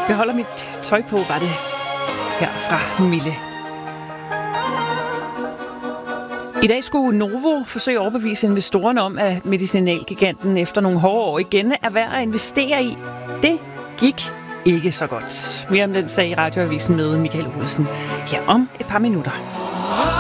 Beholder mit tøj på, var det her fra Mille. I dag skulle Novo forsøge at overbevise investorerne om, at medicinalgiganten efter nogle hårde år igen er værd at investere i. Det gik ikke så godt. Mere om den sag i Radioavisen med Michael Olsen her om et par minutter.